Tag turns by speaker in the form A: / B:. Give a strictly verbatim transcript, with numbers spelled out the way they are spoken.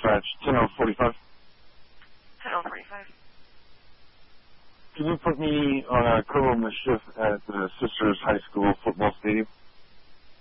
A: dispatch, ten oh forty-five.
B: ten oh forty-five.
A: Can you put me on a co-owner shift at the Sisters High School football stadium?